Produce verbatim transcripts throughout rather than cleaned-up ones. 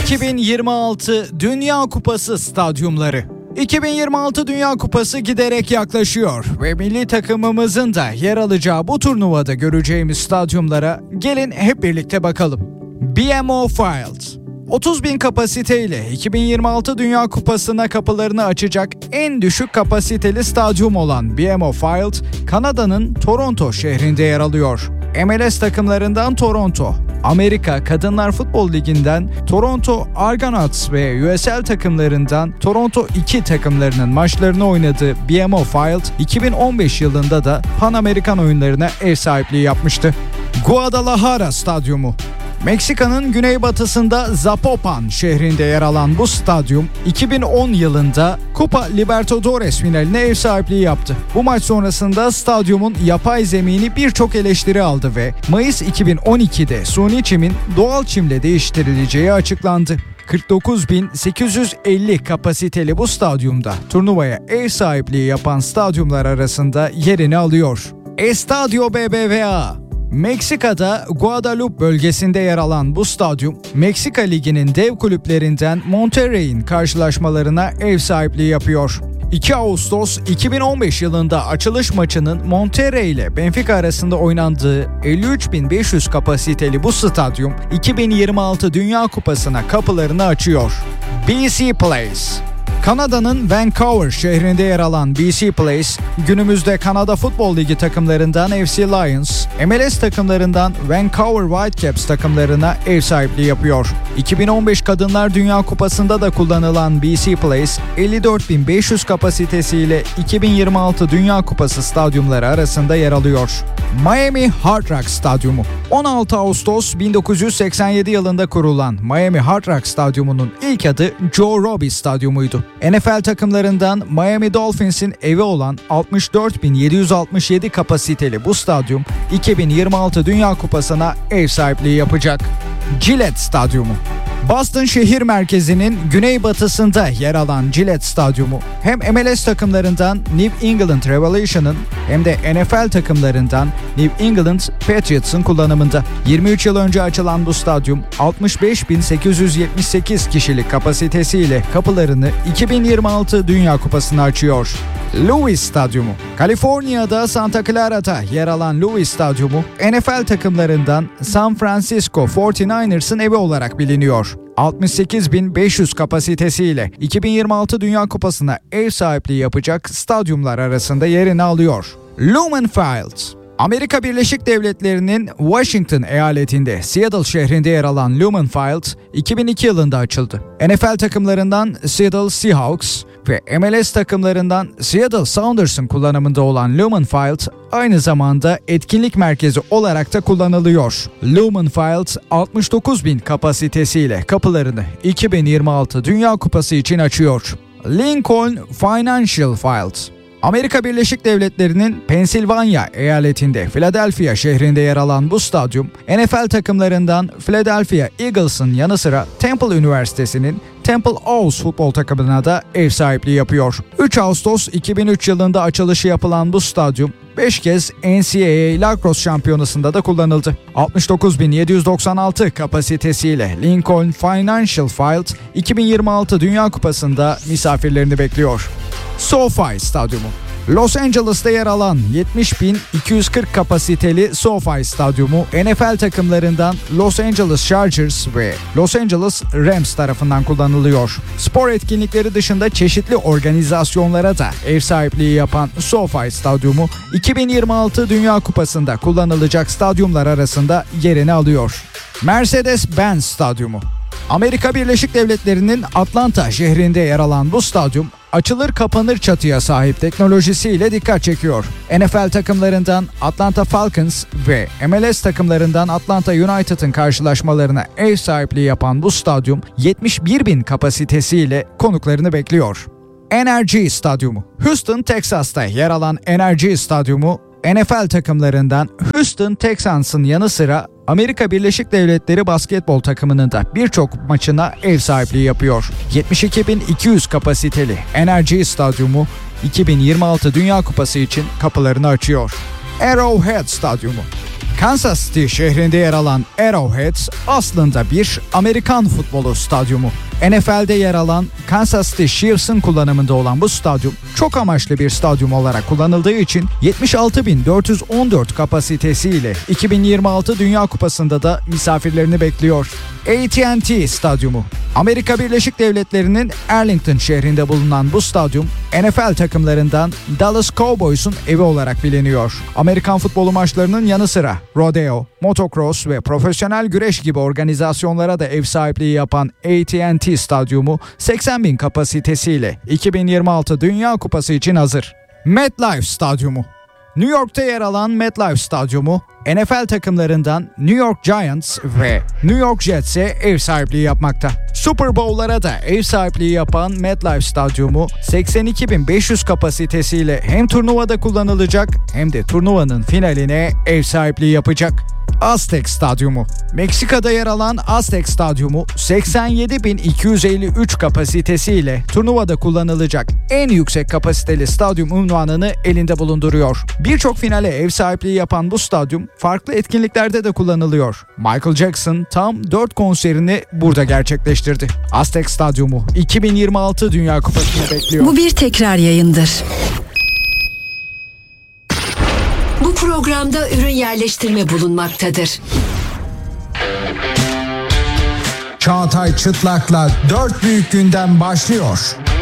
iki bin yirmi altı Dünya Kupası stadyumları. iki bin yirmi altı Dünya Kupası giderek yaklaşıyor ve milli takımımızın da yer alacağı bu turnuvada göreceğimiz stadyumlara gelin hep birlikte bakalım. B M O Field otuz bin kapasiteyle iki bin yirmi altı Dünya Kupası'na kapılarını açacak en düşük kapasiteli stadyum olan B M O Field, Kanada'nın Toronto şehrinde yer alıyor. M L S takımlarından Toronto, Amerika Kadınlar Futbol Ligi'nden Toronto Argonauts ve U S L takımlarından Toronto iki takımlarının maçlarını oynadığı B M O Field, iki bin on beş yılında da Pan Amerikan oyunlarına ev sahipliği yapmıştı. Guadalajara Stadyumu Meksika'nın güneybatısında Zapopan şehrinde yer alan bu stadyum iki bin on yılında Copa Libertadores finaline ev sahipliği yaptı. Bu maç sonrasında stadyumun yapay zemini birçok eleştiri aldı ve Mayıs iki bin on ikide suni çimin doğal çimle değiştirileceği açıklandı. kırk dokuz bin sekiz yüz elli kapasiteli bu stadyumda turnuvaya ev sahipliği yapan stadyumlar arasında yerini alıyor. Estadio B B V A Meksika'da Guadalupe bölgesinde yer alan bu stadyum, Meksika Ligi'nin dev kulüplerinden Monterrey'in karşılaşmalarına ev sahipliği yapıyor. iki Ağustos iki bin on beş yılında açılış maçının Monterrey ile Benfica arasında oynandığı elli üç bin beş yüz kapasiteli bu stadyum, iki bin yirmi altı Dünya Kupası'na kapılarını açıyor. B C Place Kanada'nın Vancouver şehrinde yer alan B C Place, günümüzde Kanada Futbol Ligi takımlarından F C Lions, M L S takımlarından Vancouver Whitecaps takımlarına ev sahipliği yapıyor. iki bin on beş Kadınlar Dünya Kupası'nda da kullanılan B C Place, elli dört bin beş yüz kapasitesiyle iki bin yirmi altı Dünya Kupası stadyumları arasında yer alıyor. Miami Hard Rock Stadyumu on altı Ağustos bin dokuz yüz seksen yedi yılında kurulan Miami Hard Rock Stadyumu'nun ilk adı Joe Robbie Stadyumuydu. N F L takımlarından Miami Dolphins'in evi olan altmış dört bin yedi yüz altmış yedi kapasiteli bu stadyum iki bin yirmi altı Dünya Kupası'na ev sahipliği yapacak. Gillette Stadyumu Boston şehir merkezinin güneybatısında yer alan Gillette Stadyumu hem M L S takımlarından New England Revolution'ın hem de N F L takımlarından New England Patriots'ın kullanımında. yirmi üç yıl önce açılan bu stadyum altmış beş bin sekiz yüz yetmiş sekiz kişilik kapasitesiyle kapılarını iki bin yirmi altı Dünya Kupası'na açıyor. Louis Stadyumu Kaliforniya'da Santa Clara'da yer alan Louis Stadyumu N F L takımlarından San Francisco kırk dokuzers'ın evi olarak biliniyor. altmış sekiz bin beş yüz kapasitesiyle iki bin yirmi altı Dünya Kupası'na ev sahipliği yapacak stadyumlar arasında yerini alıyor. Lumen Field Amerika Birleşik Devletleri'nin Washington eyaletinde Seattle şehrinde yer alan Lumen Field iki bin iki yılında açıldı. N F L takımlarından Seattle Seahawks ve M L S takımlarından Seattle Sounders'ın kullanımında olan Lumen Field aynı zamanda etkinlik merkezi olarak da kullanılıyor. Lumen Field altmış dokuz bin kapasitesiyle kapılarını iki bin yirmi altı Dünya Kupası için açıyor. Lincoln Financial Field Amerika Birleşik Devletleri'nin Pensilvanya eyaletinde Philadelphia şehrinde yer alan bu stadyum, N F L takımlarından Philadelphia Eagles'ın yanı sıra Temple Üniversitesi'nin Temple Owls futbol takımına da ev sahipliği yapıyor. üç Ağustos iki bin üç yılında açılışı yapılan bu stadyum, beş kez N C A A Lacrosse Şampiyonası'nda da kullanıldı. altmış dokuz bin yedi yüz doksan altı kapasitesiyle Lincoln Financial Field, iki bin yirmi altı Dünya Kupası'nda misafirlerini bekliyor. SoFi Stadyumu Los Angeles'ta yer alan yetmiş bin iki yüz kırk kapasiteli SoFi Stadyumu N F L takımlarından Los Angeles Chargers ve Los Angeles Rams tarafından kullanılıyor. Spor etkinlikleri dışında çeşitli organizasyonlara da ev sahipliği yapan SoFi Stadyumu iki bin yirmi altı Dünya Kupası'nda kullanılacak stadyumlar arasında yerini alıyor. Mercedes-Benz Stadyumu Amerika Birleşik Devletleri'nin Atlanta şehrinde yer alan bu stadyum, açılır kapanır çatıya sahip teknolojisiyle dikkat çekiyor. N F L takımlarından Atlanta Falcons ve M L S takımlarından Atlanta United'ın karşılaşmalarına ev sahipliği yapan bu stadyum yetmiş bir bin kapasitesiyle konuklarını bekliyor. N R G Stadyumu Houston, Texas'ta yer alan N R G Stadyumu, N F L takımlarından Houston Texans'ın yanı sıra Amerika Birleşik Devletleri basketbol takımının da birçok maçına ev sahipliği yapıyor. yetmiş iki bin iki yüz kapasiteli N R G Stadyumu iki bin yirmi altı Dünya Kupası için kapılarını açıyor. Arrowhead Stadyumu Kansas City şehrinde yer alan Arrowhead aslında bir Amerikan futbolu stadyumu. N F L'de yer alan Kansas City Chiefs'ın kullanımında olan bu stadyum çok amaçlı bir stadyum olarak kullanıldığı için yetmiş altı bin dört yüz on dört kapasitesiyle iki bin yirmi altı Dünya Kupası'nda da misafirlerini bekliyor. A T and T Stadyumu. Amerika Birleşik Devletleri'nin Arlington şehrinde bulunan bu stadyum N F L takımlarından Dallas Cowboys'un evi olarak biliniyor. Amerikan futbolu maçlarının yanı sıra rodeo, motocross ve profesyonel güreş gibi organizasyonlara da ev sahipliği yapan A T and T Stadyumu seksen bin kapasitesiyle iki bin yirmi altı Dünya Kupası için hazır. MetLife Stadyumu. New York'ta yer alan MetLife Stadyumu, N F L takımlarından New York Giants ve New York Jets'e ev sahipliği yapmakta. Super Bowl'lara da ev sahipliği yapan MetLife Stadyumu seksen iki bin beş yüz kapasitesiyle hem turnuvada kullanılacak hem de turnuvanın finaline ev sahipliği yapacak. Aztek Stadyumu. Meksika'da yer alan Aztek Stadyumu seksen yedi bin iki yüz elli üç kapasitesiyle turnuvada kullanılacak en yüksek kapasiteli stadyum unvanını elinde bulunduruyor. Birçok finale ev sahipliği yapan bu stadyum farklı etkinliklerde de kullanılıyor. Michael Jackson tam dört konserini burada gerçekleştirdi. Aztek Stadyumu iki bin yirmi altı Dünya Kupası'nı bekliyor. Bu bir tekrar yayındır. Bu programda ürün yerleştirme bulunmaktadır. Çağatay Çıtlak'la dört büyük gündem başlıyor.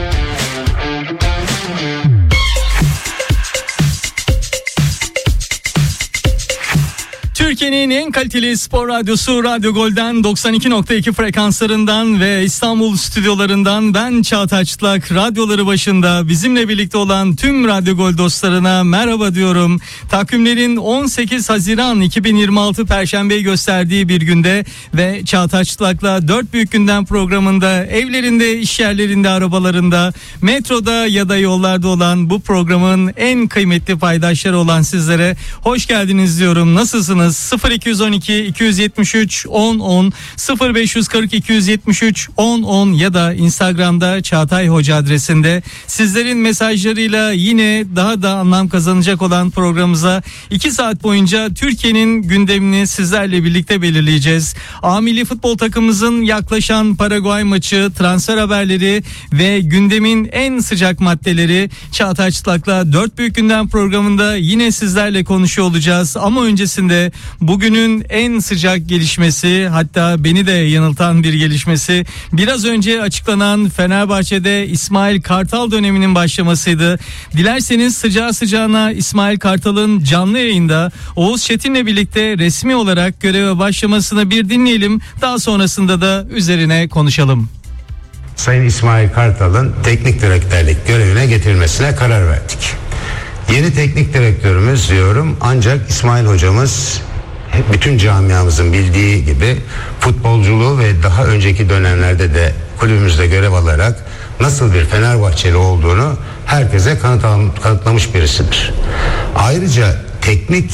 Türkiye'nin en kaliteli spor radyosu Radyo Gol'den doksan iki nokta iki frekanslarından ve İstanbul stüdyolarından ben Çağatay Çıtlak, radyoları başında bizimle birlikte olan tüm Radyo Gol dostlarına merhaba diyorum. Takvimlerin on sekiz Haziran iki bin yirmi altı Perşembe'yi gösterdiği bir günde ve Çağatay Çıtlak'la dört büyük gündem programında evlerinde, iş yerlerinde, arabalarında, metroda ya da yollarda olan bu programın en kıymetli paydaşları olan sizlere hoş geldiniz diyorum. Nasılsınız? sıfır iki on iki iki yetmiş üç on on sıfır beş kırk iki yetmiş üç on on ya da Instagram'da Çağatay Hoca adresinde sizlerin mesajlarıyla yine daha da anlam kazanacak olan programımıza iki saat boyunca Türkiye'nin gündemini sizlerle birlikte belirleyeceğiz. A milli futbol takımımızın yaklaşan Paraguay maçı, transfer haberleri ve gündemin en sıcak maddeleri Çağatay Çıtlak'la dört büyük gündem programında yine sizlerle konuşuyor olacağız. Ama öncesinde bugünün en sıcak gelişmesi, hatta beni de yanıltan bir gelişmesi, biraz önce açıklanan Fenerbahçe'de İsmail Kartal döneminin başlamasıydı. Dilerseniz sıcağı sıcağına İsmail Kartal'ın canlı yayında Oğuz Çetin'le birlikte resmi olarak göreve başlamasını bir dinleyelim. Daha sonrasında da üzerine konuşalım. Sayın İsmail Kartal'ın teknik direktörlük görevine getirilmesine karar verdik. Yeni teknik direktörümüz diyorum, ancak İsmail hocamız bütün camiamızın bildiği gibi futbolculuğu ve daha önceki dönemlerde de kulübümüzde görev alarak nasıl bir Fenerbahçeli olduğunu herkese kanıtlamış birisidir. Ayrıca teknik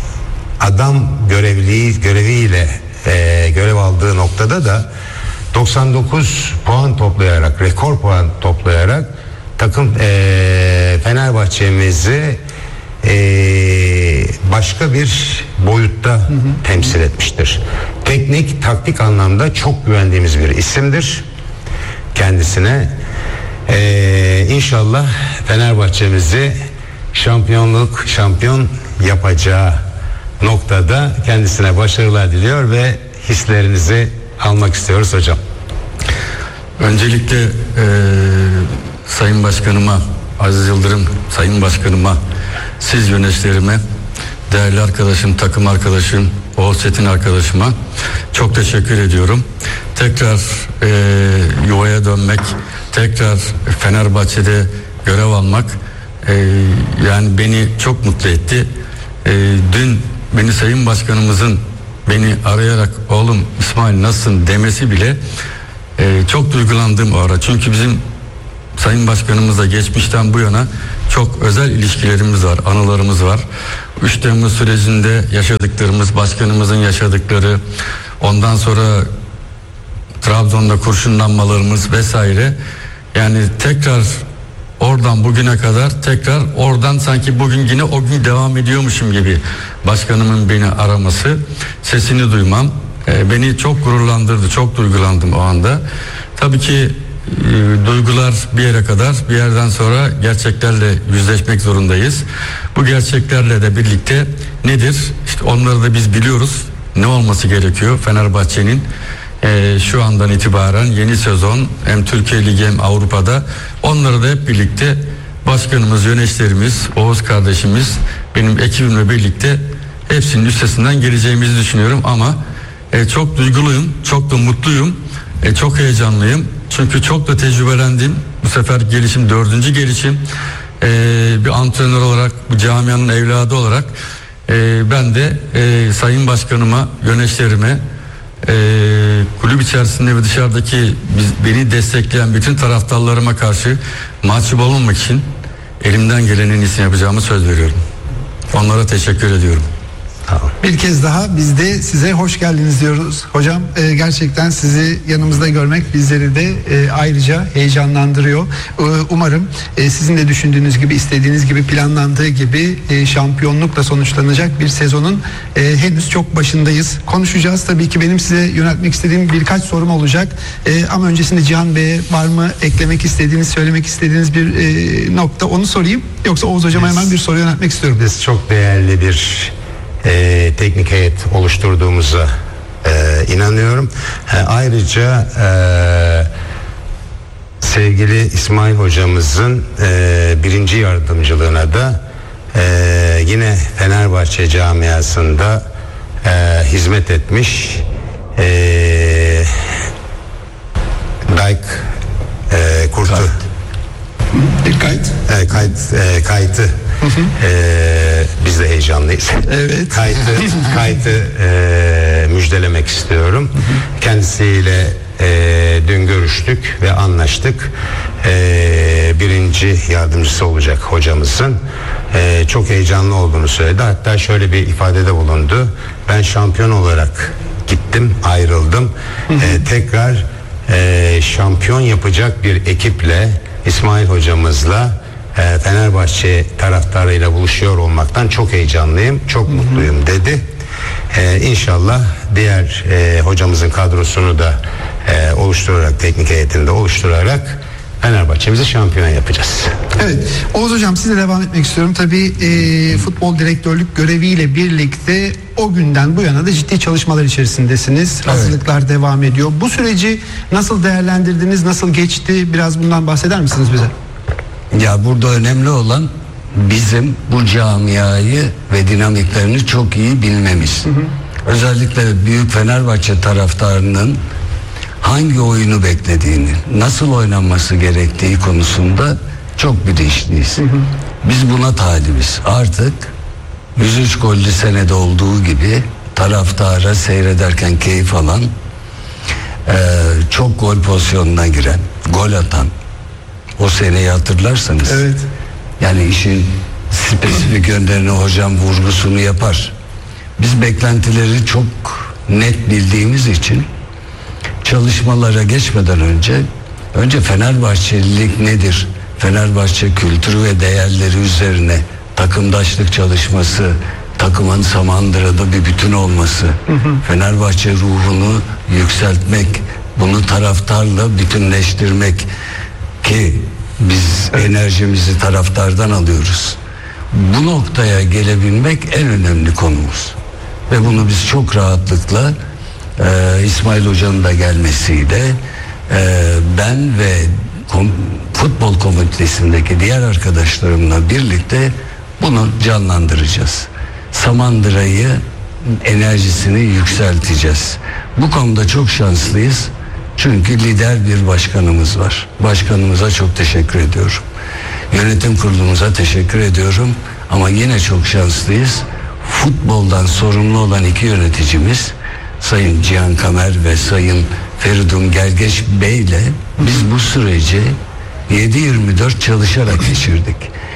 adam görevliği göreviyle e, görev aldığı noktada da doksan dokuz puan toplayarak, rekor puan toplayarak takım e, Fenerbahçe'mizi e, başka bir boyutta hı hı. temsil etmiştir. Teknik, taktik anlamda çok güvendiğimiz bir isimdir kendisine. E, İnşallah Fenerbahçe'mizi şampiyonluk, şampiyon yapacağı noktada kendisine başarılar diliyor ve hislerinizi almak istiyoruz hocam. Öncelikle e, Sayın Başkanıma, Aziz Yıldırım Sayın Başkanıma, siz yöneticilerime, değerli arkadaşım, takım arkadaşım, Oğuz Çetin arkadaşıma çok teşekkür ediyorum. Tekrar e, yuvaya dönmek, tekrar Fenerbahçe'de görev almak e, yani beni çok mutlu etti. E, dün beni Sayın Başkanımızın beni arayarak oğlum İsmail nasılsın demesi bile e, çok duygulandım o ara. Çünkü bizim Sayın Başkanımızla geçmişten bu yana çok özel ilişkilerimiz var, anılarımız var. üç Temmuz sürecinde yaşadıklarımız, başkanımızın yaşadıkları, ondan sonra Trabzon'da kurşunlanmalarımız vesaire. Yani tekrar oradan bugüne kadar tekrar oradan sanki bugün yine o gün devam ediyormuşum gibi başkanımın beni araması, sesini duymam e, beni çok gururlandırdı, çok duygulandım o anda. Tabii ki e, duygular bir yere kadar, bir yerden sonra gerçeklerle yüzleşmek zorundayız. Bu gerçeklerle de birlikte nedir? İşte onları da biz biliyoruz. Ne olması gerekiyor Fenerbahçe'nin? Ee, şu andan itibaren yeni sezon hem Türkiye Ligi hem Avrupa'da, onları da hep birlikte başkanımız, yöneticilerimiz, Oğuz kardeşimiz, benim ekibimle birlikte hepsinin üstesinden geleceğimizi düşünüyorum. Ama e, çok duyguluyum, çok da mutluyum, e, çok heyecanlıyım. Çünkü çok da tecrübelendim. Bu sefer gelişim dördüncü gelişim. E, bir antrenör olarak, bu camianın evladı olarak e, ben de e, Sayın Başkanıma, yöneticilerime, Ee, kulüp içerisinde ve dışarıdaki biz, beni destekleyen bütün taraftarlarıma karşı mahcup olmamak için elimden gelenin en iyisini yapacağımı söz veriyorum. Onlara teşekkür ediyorum. Bir kez daha biz de size hoş geldiniz diyoruz. Hocam e, gerçekten sizi yanımızda görmek bizleri de e, ayrıca heyecanlandırıyor. E, umarım e, sizin de düşündüğünüz gibi, istediğiniz gibi, planlandığı gibi e, şampiyonlukla sonuçlanacak bir sezonun e, henüz çok başındayız. Konuşacağız. Tabii ki benim size yöneltmek istediğim birkaç sorum olacak. E, ama öncesinde Cihan Bey'e var mı eklemek istediğiniz, söylemek istediğiniz bir e, nokta, onu sorayım. Yoksa Oğuz Hocam'a hemen bir soru yöneltmek istiyorum. Biz çok değerli bir E, teknik heyet oluşturduğumuza e, inanıyorum. E, ayrıca e, sevgili İsmail hocamızın e, birinci yardımcılığına da e, yine Fenerbahçe camiasında e, hizmet etmiş e, Dayk e, Kurt'u Bir kayıt. e, kayıt e, kayıtı Ee, biz de heyecanlıyız. Evet. Kayıtı, kayıtı e, müjdelemek istiyorum. Kendisiyle e, dün görüştük ve anlaştık. E, birinci yardımcısı olacak hocamızın. E, çok heyecanlı olduğunu söyledi. Hatta şöyle bir ifadede bulundu. Ben şampiyon olarak gittim, ayrıldım. E, tekrar e, şampiyon yapacak bir ekiple, İsmail hocamızla, Fenerbahçe taraftarıyla buluşuyor olmaktan çok heyecanlıyım, çok hı hı. mutluyum dedi. Ee, İnşallah diğer e, hocamızın kadrosunu da e, oluşturarak, teknik heyetini de oluşturarak Fenerbahçe'mizi şampiyon yapacağız. Evet, Oğuz Hocam size devam etmek istiyorum. Tabii e, futbol direktörlük göreviyle birlikte o günden bu yana da ciddi çalışmalar içerisindesiniz. Evet. Hazırlıklar devam ediyor. Bu süreci nasıl değerlendirdiniz, nasıl geçti? Biraz bundan bahseder misiniz bize? Ya burada önemli olan bizim bu camiayı ve dinamiklerini çok iyi bilmemiz. Hı hı. Özellikle büyük Fenerbahçe taraftarının hangi oyunu beklediğini, nasıl oynanması gerektiği konusunda çok bilinçliyiz. Hı hı. Biz buna talibiz. Artık yüz üç gollü senede olduğu gibi taraftara seyrederken keyif alan, e, çok gol pozisyonuna giren, gol atan, o seneyi hatırlarsanız, evet. Yani işin spesifik yönlerini hocam vurgusunu yapar. Biz beklentileri çok net bildiğimiz için çalışmalara geçmeden önce önce Fenerbahçelilik nedir? Fenerbahçe kültürü ve değerleri üzerine takımdaşlık çalışması, takımın Samandıra'da bir bütün olması, hı hı. Fenerbahçe ruhunu yükseltmek, bunu taraftarla bütünleştirmek ki biz enerjimizi taraftardan alıyoruz. Bu noktaya gelebilmek en önemli konumuz. Ve bunu biz çok rahatlıkla e, İsmail Hoca'nın da gelmesiyle e, ben ve kom, futbol komitesindeki diğer arkadaşlarımla birlikte bunu canlandıracağız. Samandıra'yı enerjisini yükselteceğiz. Bu konuda çok şanslıyız. Çünkü lider bir başkanımız var. Başkanımıza çok teşekkür ediyorum. Yönetim kurulumuza teşekkür ediyorum. Ama yine çok şanslıyız. Futboldan sorumlu olan iki yöneticimiz, Sayın Cihan Kamer ve Sayın Feridun Gelgeç Bey ile biz bu süreci yedi yirmi dört çalışarak geçirdik.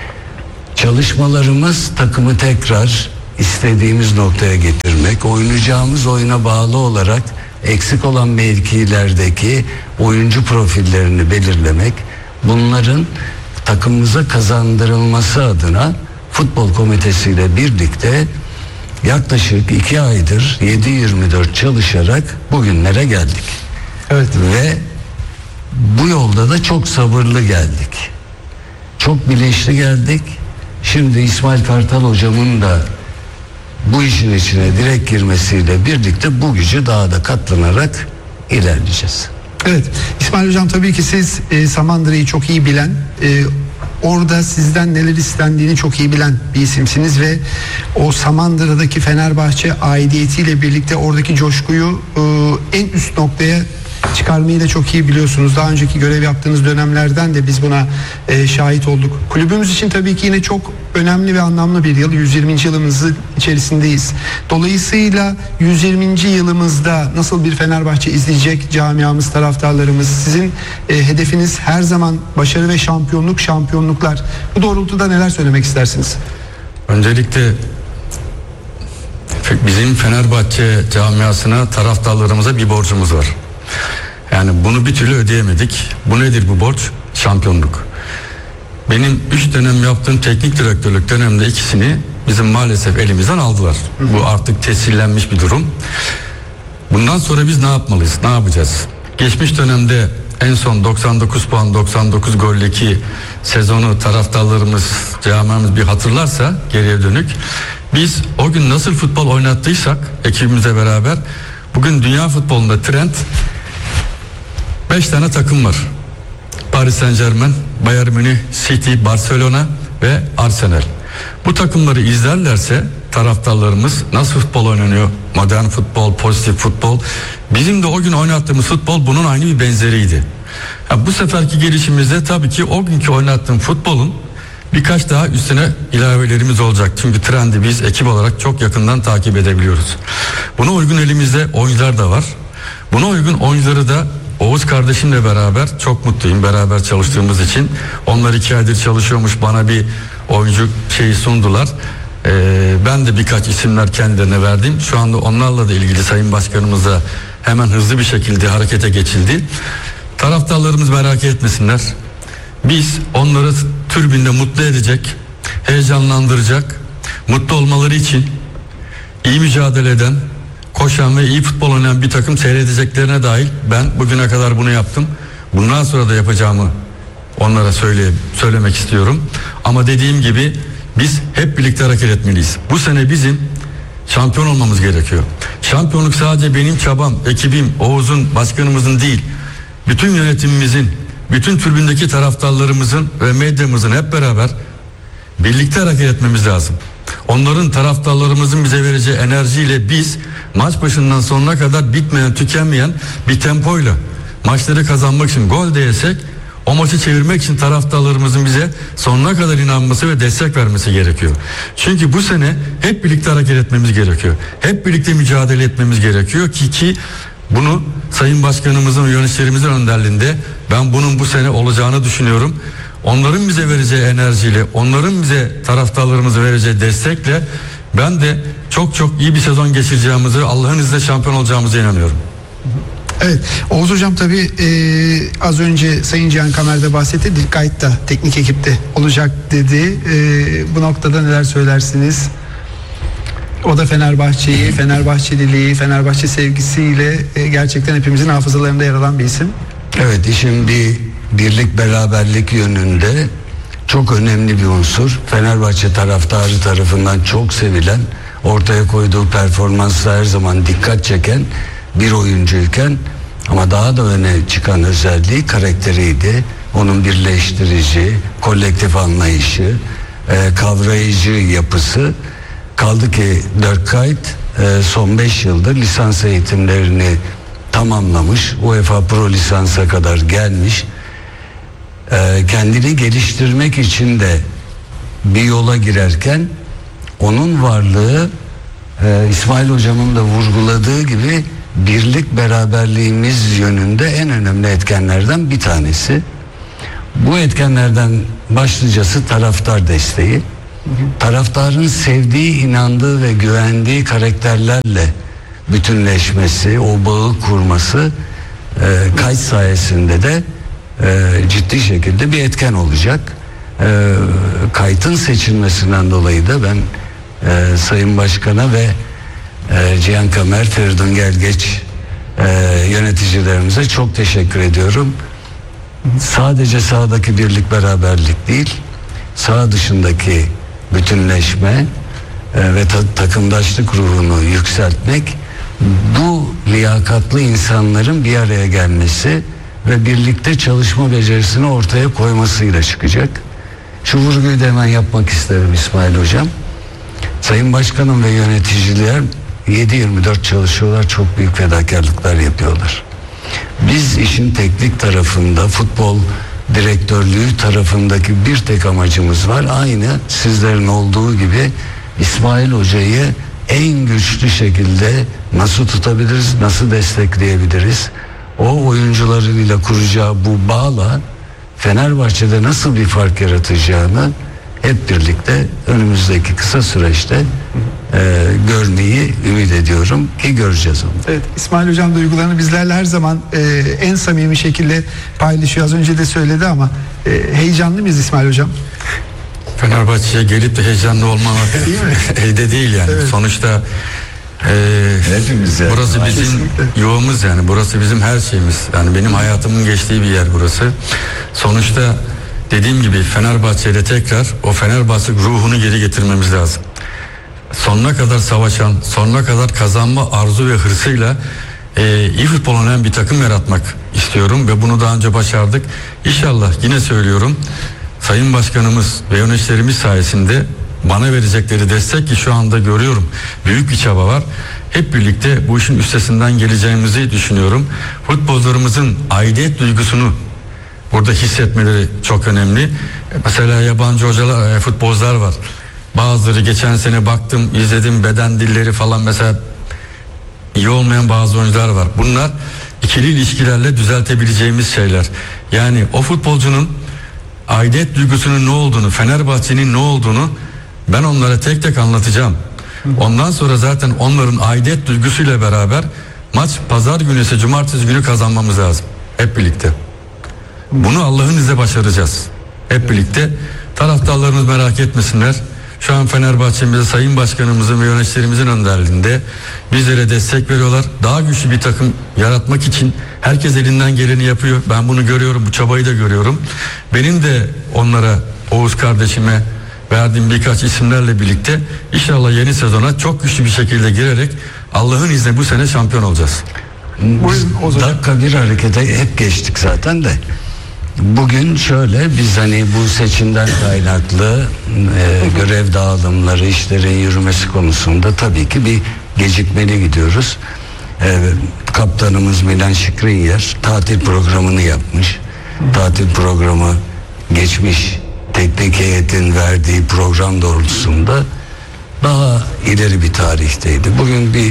Çalışmalarımız takımı tekrar istediğimiz noktaya getirmek, oynayacağımız oyuna bağlı olarak eksik olan mevkilerdeki oyuncu profillerini belirlemek, bunların takımımıza kazandırılması adına futbol komitesiyle birlikte yaklaşık iki aydır yedi yirmi dört çalışarak bugünlere geldik. Evet. Ve bu yolda da çok sabırlı geldik. Çok bilinçli geldik. Şimdi İsmail Kartal hocamın da bu işin içine direkt girmesiyle birlikte bu gücü daha da katlanarak ilerleyeceğiz. Evet, İsmail Hocam, tabii ki siz e, Samandıra'yı çok iyi bilen, e, orada sizden neler istendiğini çok iyi bilen bir isimsiniz ve o Samandıra'daki Fenerbahçe aidiyetiyle birlikte oradaki coşkuyu e, en üst noktaya çıkarmayı da çok iyi biliyorsunuz. Daha önceki görev yaptığınız dönemlerden de biz buna e, şahit olduk. Kulübümüz için tabii ki yine çok önemli ve anlamlı bir yıl. yüz yirminci yılımızın içerisindeyiz. Dolayısıyla yüz yirminci yılımızda nasıl bir Fenerbahçe izleyecek camiamız, taraftarlarımız? Sizin e, hedefiniz her zaman başarı ve şampiyonluk, şampiyonluklar. Bu doğrultuda neler söylemek istersiniz? Öncelikle bizim Fenerbahçe camiasına, taraftarlarımıza bir borcumuz var. Yani bunu bir türlü ödeyemedik. Bu nedir bu borç? Şampiyonluk. Benim üç dönem yaptığım teknik direktörlük döneminde ikisini bizim maalesef elimizden aldılar. Bu artık tescillenmiş bir durum. Bundan sonra biz ne yapmalıyız? Ne yapacağız? Geçmiş dönemde en son doksan dokuz puan, doksan dokuz goldeki sezonu taraftarlarımız, camiamız bir hatırlarsa geriye dönük, biz o gün nasıl futbol oynattıysak ekibimizle beraber, bugün dünya futbolunda trend beş tane takım var. Paris Saint-Germain, Bayern Münih, City, Barcelona ve Arsenal. Bu takımları izlerlerse taraftarlarımız nasıl futbol oynanıyor, modern futbol, pozitif futbol, bizim de o gün oynattığımız futbol bunun aynı bir benzeriydi. Ya bu seferki gelişimizde tabii ki o günkü oynattığım futbolun birkaç daha üstüne ilavelerimiz olacak. Çünkü trendi biz ekip olarak çok yakından takip edebiliyoruz. Buna uygun elimizde oyuncular da var. Buna uygun oyuncuları da Oğuz kardeşimle beraber çok mutluyum, beraber çalıştığımız için. Onlar iki aydır çalışıyormuş, bana bir oyuncu şeyi sundular. Ee, ben de birkaç isimler kendilerine verdim. Şu anda onlarla da ilgili Sayın Başkanımızla hemen hızlı bir şekilde harekete geçildi. Taraftarlarımız merak etmesinler. Biz onları tribünde mutlu edecek, heyecanlandıracak, mutlu olmaları için iyi mücadele eden, koşan ve iyi futbol oynayan bir takım seyredeceklerine dahil ben bugüne kadar bunu yaptım. Bundan sonra da yapacağımı onlara söyle, söylemek istiyorum. Ama dediğim gibi biz hep birlikte hareket etmeliyiz. Bu sene bizim şampiyon olmamız gerekiyor. Şampiyonluk sadece benim çabam, ekibim, Oğuz'un, başkanımızın değil, bütün yönetimimizin, bütün tribündeki taraftarlarımızın ve medyamızın hep beraber birlikte hareket etmemiz lazım. Onların, taraftarlarımızın bize vereceği enerjiyle biz maç başından sonuna kadar bitmeyen, tükenmeyen bir tempoyla maçları kazanmak için, gol de yesek o maçı çevirmek için taraftarlarımızın bize sonuna kadar inanması ve destek vermesi gerekiyor. Çünkü bu sene hep birlikte hareket etmemiz gerekiyor. Hep birlikte mücadele etmemiz gerekiyor ki ki bunu Sayın Başkanımızın ve yöneticilerimizin önderliğinde ben bunun bu sene olacağını düşünüyorum. Onların bize vereceği enerjiyle, onların bize taraftarlarımıza vereceği destekle ben de çok çok iyi bir sezon geçireceğimizi, Allah'ın izniyle şampiyon olacağımıza inanıyorum. Evet, Oğuz Hocam tabii e, az önce Sayın Cihan Kamer'de bahsetti. Dilkayıt da teknik ekipte olacak dedi. E, bu noktada neler söylersiniz? O da Fenerbahçe'yi, Fenerbahçeliliği, Fenerbahçe sevgisiyle e, gerçekten hepimizin hafızalarında yer alan bir isim. Evet, işin bir birlik beraberlik yönünde çok önemli bir unsur. Fenerbahçe taraftarı tarafından çok sevilen, ortaya koyduğu performansla her zaman dikkat çeken bir oyuncuyken ama daha da öne çıkan özelliği karakteriydi. Onun birleştirici, kolektif anlayışı, e, kavrayıcı yapısı. Kaldı ki Dirk e, son beş yıldır lisans eğitimlerini tamamlamış, UEFA Pro lisansa kadar gelmiş, e, kendini geliştirmek için de bir yola girerken onun varlığı e, İsmail Hocam'ın da vurguladığı gibi birlik beraberliğimiz yönünde en önemli etkenlerden bir tanesi. Bu etkenlerden başlıcası taraftar desteği. Taraftarın sevdiği, inandığı ve güvendiği karakterlerle bütünleşmesi, o bağı kurması e, kayıt sayesinde de e, ciddi şekilde bir etken olacak. e, kayıtın seçilmesinden dolayı da ben e, Sayın Başkan'a ve e, Cihan Kamer, Feridun Gelgeç e, yöneticilerimize çok teşekkür ediyorum. Sadece sahadaki birlik beraberlik değil, saha dışındaki bütünleşme e, ve ta- takımdaşlık ruhunu yükseltmek, bu liyakatlı insanların bir araya gelmesi ve birlikte çalışma becerisini ortaya koymasıyla çıkacak. Şu vurguyu da hemen yapmak isterim İsmail Hocam. Sayın Başkanım ve yöneticiler yedi yirmi dört çalışıyorlar, çok büyük fedakarlıklar yapıyorlar. Biz işin teknik tarafında, futbol direktörlüğü tarafındaki bir tek amacımız var. Aynı sizlerin olduğu gibi İsmail Hoca'yı en güçlü şekilde nasıl tutabiliriz, nasıl destekleyebiliriz? O oyuncularıyla kuracağı bu bağla Fenerbahçe'de nasıl bir fark yaratacağını hep birlikte önümüzdeki kısa süreçte e, görmeyi ümit ediyorum ki göreceğiz onu. Evet, İsmail Hocam duygularını bizlerle her zaman e, en samimi şekilde paylaşıyor. Az önce de söyledi ama e, heyecanlı mıyız İsmail Hocam? Fenerbahçe'ye gelip de heyecanlı olmamak elde değil yani. Evet. Sonuçta e, Hepimiz yani. burası bizim Kesinlikle. yuvamız yani. Burası bizim her şeyimiz. Yani benim hayatımın geçtiği bir yer burası. Sonuçta dediğim gibi Fenerbahçe'yle tekrar o Fenerbahçe ruhunu geri getirmemiz lazım. Sonuna kadar savaşan, sonuna kadar kazanma arzu ve hırsıyla e, iyi futbol oynayan bir takım yaratmak istiyorum ve bunu daha önce başardık. İnşallah yine söylüyorum, Sayın Başkanımız ve yöneticilerimiz sayesinde bana verecekleri destek ki şu anda görüyorum büyük bir çaba var. Hep birlikte bu işin üstesinden geleceğimizi düşünüyorum. Futbolcularımızın aidiyet duygusunu burada hissetmeleri çok önemli. Mesela yabancı hocalar, futbolcular var. Bazıları geçen sene baktım, izledim, beden dilleri falan mesela iyi olmayan bazı oyuncular var. Bunlar ikili ilişkilerle düzeltebileceğimiz şeyler. Yani o futbolcunun aidiyet duygusunun ne olduğunu, Fenerbahçe'nin ne olduğunu ben onlara tek tek anlatacağım. Ondan sonra zaten onların aidiyet duygusuyla beraber maç pazar günü ise cumartesi günü kazanmamız lazım. Hep birlikte. Bunu Allah'ın izniyle başaracağız. Hep birlikte. Taraftarlarımız merak etmesinler. Şu an Fenerbahçe'mize Sayın Başkanımızın ve yöneticilerimizin önderliğinde bizlere destek veriyorlar. Daha güçlü bir takım yaratmak için herkes elinden geleni yapıyor. Ben bunu görüyorum, bu çabayı da görüyorum. Benim de onlara, Oğuz kardeşime verdiğim birkaç isimlerle birlikte inşallah yeni sezona çok güçlü bir şekilde girerek Allah'ın izniyle bu sene şampiyon olacağız. Buyurun Oğuz Hocam. Dakika bir harekete hep geçtik zaten de. Bugün şöyle, biz hani bu seçimden kaynaklı e, görev dağılımları, işlerin yürümesi konusunda tabii ki bir gecikmeli gidiyoruz. E, kaptanımız Milan Skriniar tatil programını yapmış. Tatil programı geçmiş teknik heyetin verdiği program doğrultusunda daha ileri bir tarihteydi. Bugün bir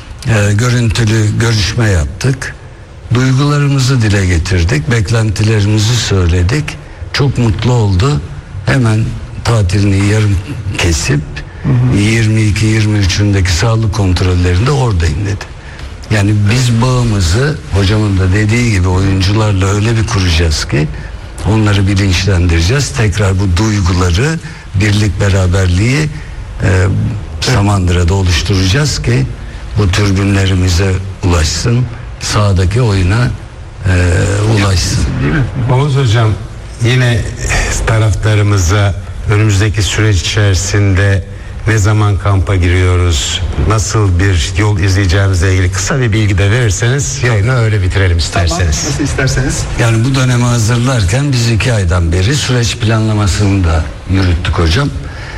e, görüntülü görüşme yaptık. Duygularımızı dile getirdik, beklentilerimizi söyledik. Çok mutlu oldu. Hemen tatilini yarım kesip yirmi iki yirmi üçündeki sağlık kontrollerinde oradayım dedi. Yani biz bağımızı hocamın da dediği gibi oyuncularla öyle bir kuracağız ki onları bilinçlendireceğiz. Tekrar bu duyguları, birlik beraberliği e, Samandıra'da oluşturacağız ki bu türbünlerimize ulaşsın. Sahadaki oyuna e, ulaşsın. Değil mi? Oğuz Hocam, yine taraftarımıza önümüzdeki süreç içerisinde ne zaman kampa giriyoruz, nasıl bir yol izleyeceğimizle ilgili kısa bir bilgi de verirseniz yayını öyle bitirelim isterseniz. Tamam, nasıl isterseniz. Yani bu dönemi hazırlarken biz iki aydan beri süreç planlamasını da yürüttük hocam.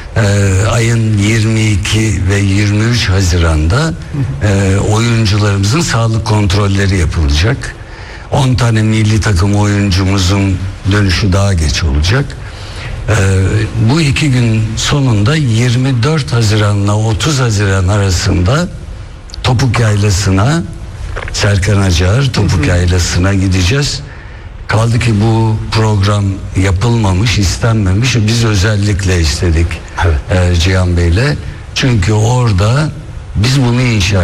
Ee, ayın yirmi iki ve yirmi üç Haziran'da e, oyuncularımızın sağlık kontrolleri yapılacak. on tane milli takım oyuncumuzun dönüşü daha geç olacak. Ee, bu iki gün sonunda yirmi dört Haziran'la otuz Haziran arasında Topuk Yaylası'na, Serkan Acar Topuk Yaylası'na gideceğiz. Kaldı ki bu program yapılmamış, istenmemiş. Biz özellikle istedik Evet. e, Cihan Bey'le. Çünkü orada biz bunu inşa